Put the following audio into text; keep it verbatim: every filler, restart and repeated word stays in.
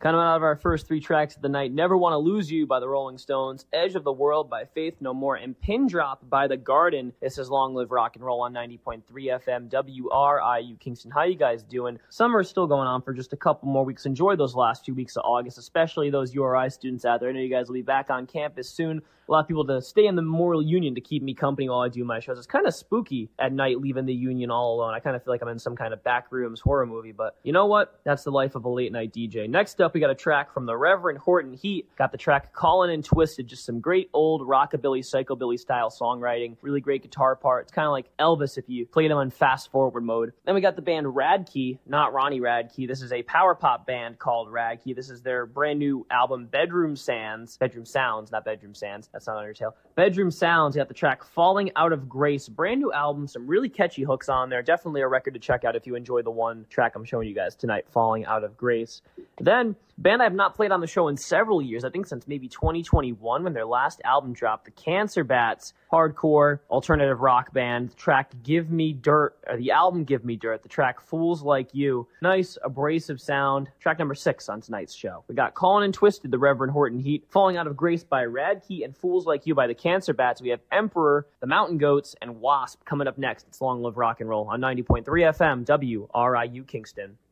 Kind of out of our first three tracks of the night, Never Want to Lose You by the Rolling Stones, Edge of the World by Faith No More, and Pin Drop by The Garden. This is Long Live Rock and Roll on ninety point three F M W R I U Kingston. How you guys doing? Summer is still going on for just a couple more weeks. Enjoy those last few weeks of August, especially those U R I students out there. I know you guys will be back on campus soon. A lot of people to stay in the Memorial Union to keep me company while I do my shows. It's kind of spooky at night leaving the Union all alone. I kind of feel like I'm in some kind of backrooms horror movie, but you know what? That's the life of a late night D J. Next up, we got a track from the Reverend Horton Heat. Got the track Callin' and Twisted, just some great old rockabilly, psychobilly style songwriting. Really great guitar part. It's kind of like Elvis if you played him on fast forward mode. Then we got the band Radkey, not Ronnie Radke. This is a power pop band called Radkey. This is their brand new album, Bedroom Sands. Bedroom Sounds, not Bedroom Sands. That's not Undertale. Bedroom Sounds, you got the track Falling Out of Grace. Brand new album, some really catchy hooks on there. Definitely a record to check out if you enjoy the one track I'm showing you guys tonight, Falling Out of Grace. Then, band I have not played on the show in several years, I think since maybe twenty twenty-one when their last album dropped, the Cancer Bats, hardcore alternative rock band. The track Give Me Dirt, or the album Give Me Dirt, the track Fools Like You. Nice, abrasive sound. Track number six on tonight's show. We got Callin' and Twisted, the Reverend Horton Heat, Falling Out of Grace by Radkey, and Fools Like You by the Cancer Bats. We have Emperor, the Mountain Goats, and Wasp coming up next. It's Long Live Rock and Roll on ninety point three F M W R I U Kingston.